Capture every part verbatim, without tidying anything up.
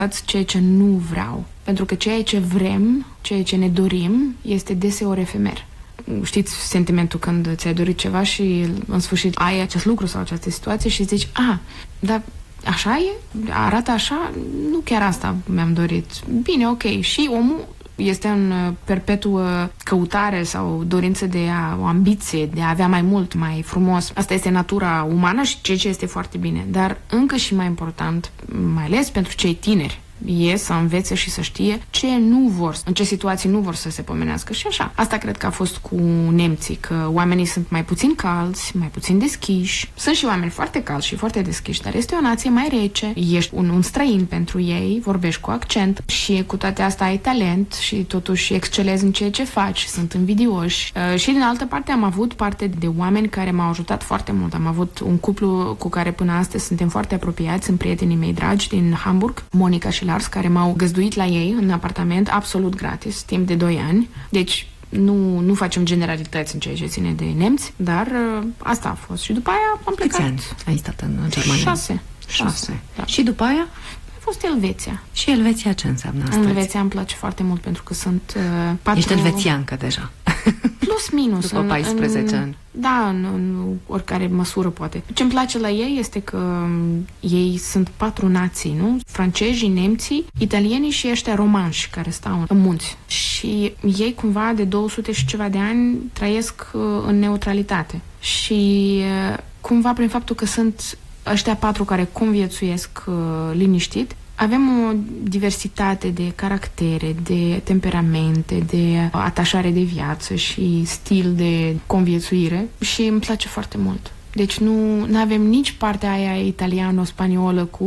ceea ce nu vreau. Pentru că ceea ce vrem, ceea ce ne dorim, este deseori efemer. Știți sentimentul când ți-ai dorit ceva și în sfârșit ai acest lucru sau această situație și zici, a, dar așa e? Arată așa? Nu chiar asta mi-am dorit. Bine, ok. Și omul este în perpetuă căutare sau dorință de a, o ambiție, de a avea mai mult, mai frumos. Asta este natura umană și ceea ce este foarte bine. Dar încă și mai important, mai ales pentru cei tineri, e să învețe și să știe ce nu vor, în ce situații nu vor să se pomenească și așa. Asta cred că a fost cu nemții, că oamenii sunt mai puțin calzi, mai puțin deschiși. Sunt și oameni foarte calzi și foarte deschiși, dar este o nație mai rece. Ești un, un străin pentru ei, vorbești cu accent și cu toate astea ai talent și totuși excelezi în ceea ce faci, sunt invidioși. Uh, și din altă parte am avut parte de oameni care m-au ajutat foarte mult. Am avut un cuplu cu care până astăzi suntem foarte apropiați, sunt prietenii mei dragi din Hamburg, Monica și Lars, care m-au găzduit la ei în apartament absolut gratis, timp de doi ani. Deci nu, nu facem generalități în ceea ce ține de nemți, dar uh, asta a fost. Și după aia am plecat. Câți ani ai stat în Germania? Șase. Șase. Șase. Da. Și după aia? A fost Elveția. Și Elveția ce înseamnă asta? Elveția îmi place foarte mult pentru că sunt uh, patru... Ești elvețiancă deja. Plus minus. După paisprezece ani. Da, în, în oricare măsură poate. Ce îmi place la ei este că ei sunt patru nații, nu? Francezii, nemții, italienii și ăștia romanși care stau în munți. Și ei cumva de două sute și ceva de ani trăiesc uh, în neutralitate. Și uh, cumva prin faptul că sunt ăștia patru care conviețuiesc uh, liniștit, avem o diversitate de caractere, de temperamente, de atașare de viață și stil de conviețuire și îmi place foarte mult. Deci nu avem nici partea aia italiano-spaniolă cu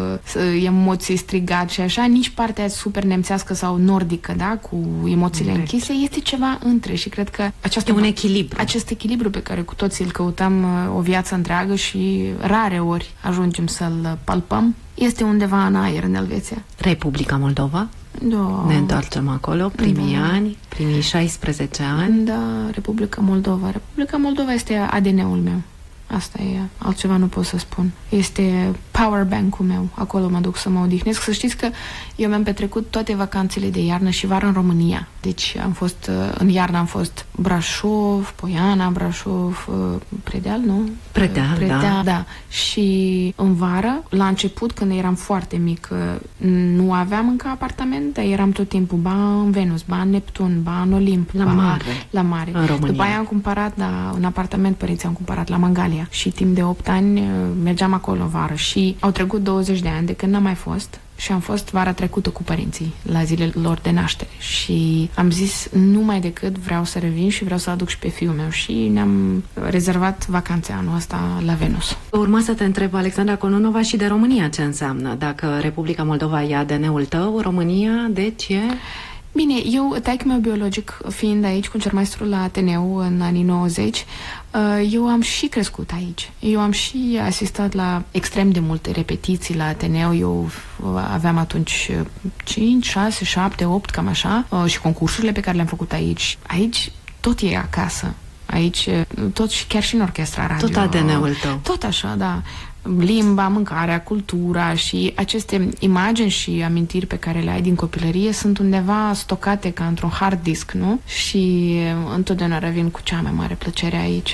uh, emoții strigat și așa, nici partea super nemțească sau nordică, da, cu emoțiile Direct. închise. Este ceva între și cred că această, e un echilibru. Acest echilibru pe care cu toții îl căutăm uh, o viață întreagă și rare ori ajungem să-l palpăm, este undeva în aer în Elveția. Republica Moldova? Da. Ne întoarcem acolo, primii da. ani, primii șaisprezece ani. Da, Republica Moldova. Republica Moldova este A D N-ul meu. Asta e, altceva nu pot să spun. Este power bank-ul meu. Acolo mă duc să mă odihnesc. Să știți că eu mi-am petrecut toate vacanțele de iarnă și vară în România. Deci am fost, în iarnă am fost Brașov, Poiana, Brașov, Predeal, nu? Predeal, Predeal da. da. Și în vară, la început, când eram foarte mic, nu aveam încă apartament, dar eram tot timpul ba în Venus, ba în Neptun, ba în Olimp. La ba, mare. La mare. În România. După aia am cumpărat, da, un apartament, părinții am cumpărat la Mangalia. Și timp de opt ani mergeam acolo vară și au trecut douăzeci de ani de când n-am mai fost și am fost vara trecută cu părinții la zilele lor de naștere și am zis numai decât vreau să revin și vreau să aduc și pe fiul meu și ne-am rezervat vacanțe anul ăsta la Venus. Urma să te întreb, Alexandra Cononova, și de România ce înseamnă. Dacă Republica Moldova e A D N-ul tău, România, deci e... Bine, eu, taică meu biologic, fiind aici cu concermaestru la Ateneu în anii nouăzeci, eu am și crescut aici. Eu am și asistat la extrem de multe repetiții la Ateneu. Eu aveam atunci cinci, șase, șapte, opt, cam așa, și concursurile pe care le-am făcut aici. Aici tot e acasă. Aici, tot și chiar și în orchestra radio. Tot A D N-ul tău. Tot așa, da. Limba, mâncarea, cultura și aceste imagini și amintiri pe care le ai din copilărie sunt undeva stocate ca într-un hard disk, nu? Și întotdeauna revin cu cea mai mare plăcere aici.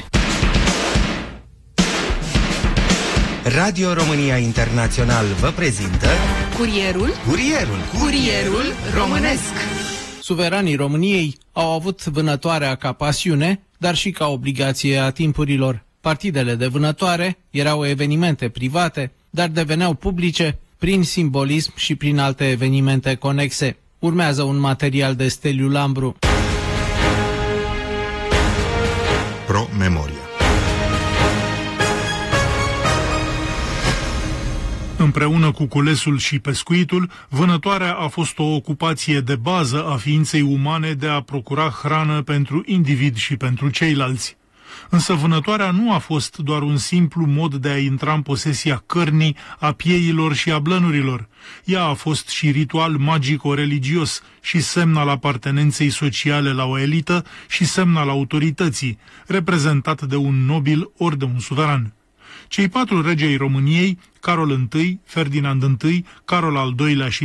Radio România Internațional vă prezintă Curierul Curierul Curierul românesc. Suveranii României au avut vânătoarea ca pasiune, dar și ca obligație a timpurilor. Partidele de vânătoare erau evenimente private, dar deveneau publice prin simbolism și prin alte evenimente conexe. Urmează un material de Steliu Lambru. Pro Memoria. Împreună cu culesul și pescuitul, vânătoarea a fost o ocupație de bază a ființei umane de a procura hrană pentru individ și pentru ceilalți. Însă vânătoarea nu a fost doar un simplu mod de a intra în posesia cărnii, a pieilor și a blănurilor. Ea a fost și ritual magico-religios și semn al apartenenței sociale la o elită și semn al autorității, reprezentat de un nobil ori de un suveran. Cei patru regi ai României, Carol I, Ferdinand I, Carol al doilea și